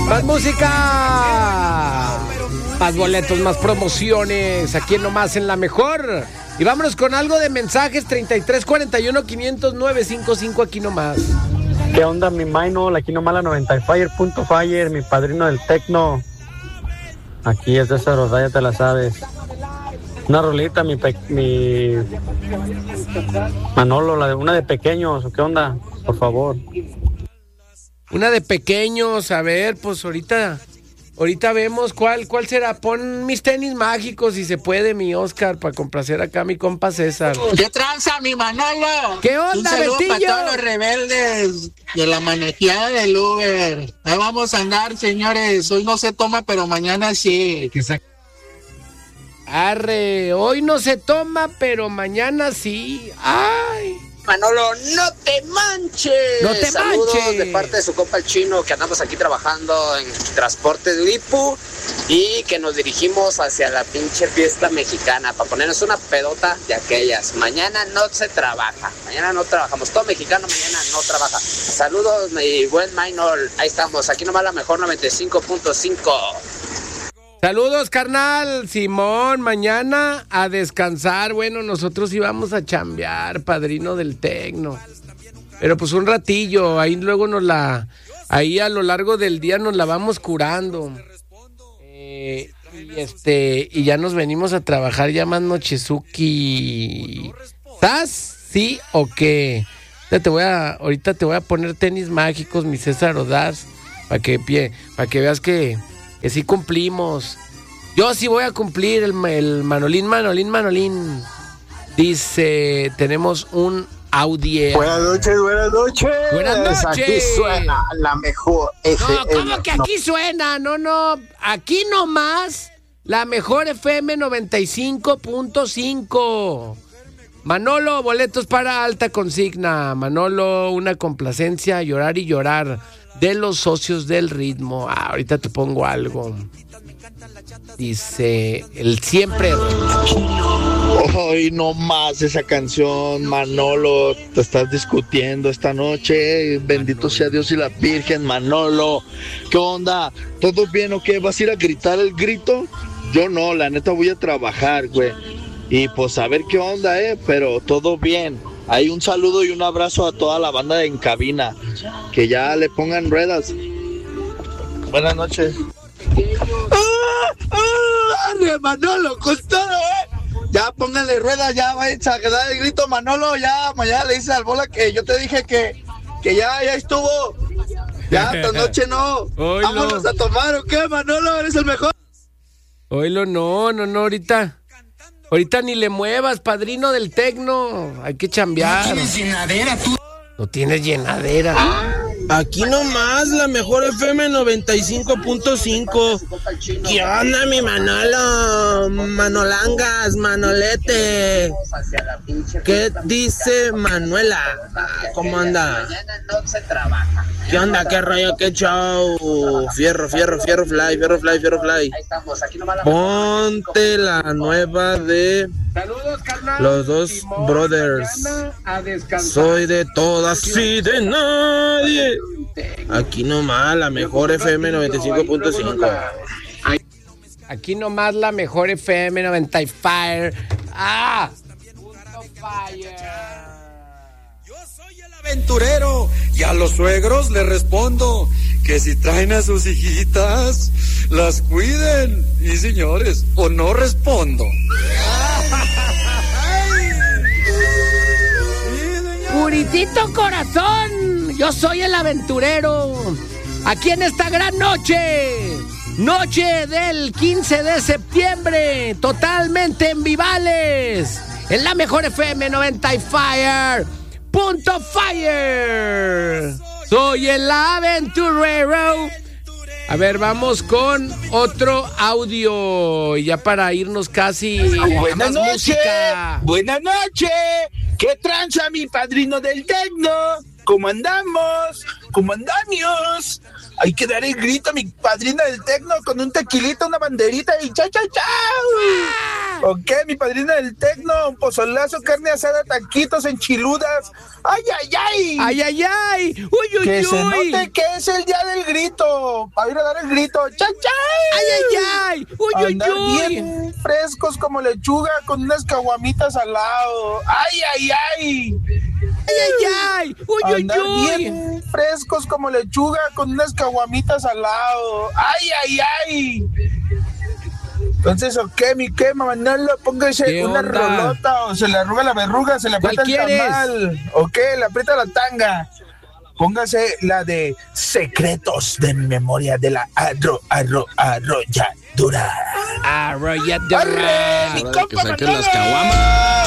Más música, más boletos, más promociones. Aquí nomás en La Mejor. Y vámonos con algo de mensajes. 3341-500-955. Aquí nomás. ¿Qué onda, mi Maino? Aquí nomás la 90 Fire, mi padrino del tecno. Aquí es de esa rodalla, te la sabes. Una rolita, mi Manolo, una de pequeños. ¿Qué onda? Por favor. Una de pequeños, a ver, pues ahorita vemos cuál será. Pon Mis Tenis Mágicos si se puede, mi Oscar, para complacer acá a mi compa César. ¿Qué tranza, mi Manolo? ¿Qué onda, Un saludo Betillo? para todos los rebeldes de la manejeada del Uber. Ahí vamos a andar, señores. Hoy no se toma, pero mañana sí. Arre, hoy no se toma, pero mañana sí. ¡Ay! Manolo, no te manches. No te Saludos manches. de parte de su compa el Chino, que andamos aquí trabajando en transporte de Ipu y que nos dirigimos hacia la pinche fiesta mexicana para ponernos una pedota de aquellas. Mañana no se trabaja, mañana no trabajamos. Todo mexicano mañana no trabaja. Saludos, mi buen Maynol. Ahí estamos, aquí nomás La Mejor 95.5. Saludos, carnal. Simón, mañana a descansar. Bueno, nosotros íbamos a chambear, padrino del tecno. Pero pues un ratillo, ahí luego ahí a lo largo del día nos la vamos curando. Y ya nos venimos a trabajar ya más nochezuki. ¿Estás? ¿Sí o qué? Ahorita te voy a poner Tenis Mágicos, mi César Ordaz, para que veas que sí cumplimos. Yo sí voy a cumplir el Manolín. Dice, tenemos un audio. Buenas noches. Buenas noches. Aquí suena La Mejor FM. No, ¿cómo que aquí suena? No. Aquí nomás La Mejor FM 95.5. Manolo, boletos para alta consigna. Manolo, una complacencia, llorar y llorar de los socios del ritmo. Ahorita te pongo algo. Dice, el siempre. Hoy no más esa canción, Manolo. Te estás discutiendo esta noche. Bendito sea Dios y la Virgen, Manolo. ¿Qué onda? ¿Todo bien o qué? ¿Vas a ir a gritar el grito? Yo no, la neta voy a trabajar, güey. Y pues a ver qué onda, pero todo bien. Hay un saludo y un abrazo a toda la banda en cabina. Que ya le pongan ruedas. Buenas noches. Manolo, con todo, Ya pónganle ruedas, ya vayan a dar el grito, Manolo. Ya mañana le dices al Bola que yo te dije que ya estuvo. Ya, esta noche no. Oilo. Vámonos a tomar, ¿o qué, Manolo? Eres el mejor. Oilo, no, ahorita ni le muevas, padrino del tecno. Hay que chambear. ¿No tienes llenadera tú? No tienes llenadera. Aquí nomás La Mejor FM 95.5. ¿Qué onda, mi Manolo? Manolangas, Manolete. ¿Qué dice Manuela? ¿Cómo anda? ¿Qué onda? ¿Qué rollo? ¿Qué show? Fierro fly. Ponte la nueva de Los Dos Brothers. Soy de todas y de nadie. Aquí nomás La Mejor FM 95.5. Aquí nomás La Mejor FM 95. Yo soy el aventurero y a los suegros les respondo que si traen a sus hijitas, las cuiden. Y señores, o no respondo. Puritito corazón, yo soy el aventurero. Aquí en esta gran noche del 15 de septiembre, totalmente en Vivales, en La Mejor FM 95.fire. Soy el aventurero. A ver, vamos con otro audio. Y ya para irnos casi. Buenas noches. Música. Buenas noches. ¿Qué tranza, mi padrino del tecno? ¿Cómo andamos? ¿Cómo andamios? Hay que dar el grito a mi padrino del tecno con un tequilito, una banderita y chao. Ok, mi padrino del tecno, un pozolazo, carne asada, taquitos, enchiludas. ¡Ay, ay, ay! ¡Ay, ay, ay! ¡Uy, uy, Que uy! se note que es el día del grito. Para ir a dar el grito. ¡Chay, chay! ¡Ay, ay, ay! ¡Uy, uy, Andar uy! bien frescos como lechuga con unas caguamitas al lado. ¡Ay, ay, ay! ¡Ay, ay, ay! ¡Uy, uy, Andar uy! bien frescos como lechuga con unas caguamitas al lado. ¡Ay, ay, ay! Entonces, ok, mi quema, Manolo, póngase ¿Qué una onda? rolota o se le arruga la verruga, se le ¿Cuál aprieta el quieres? tamal. Ok, le aprieta la tanga. Póngase la de Secretos de mi memoria de la arrolladura. Arrolladora. ¡Arre, mi Hora de que compa saquen las Manolo! caguamas.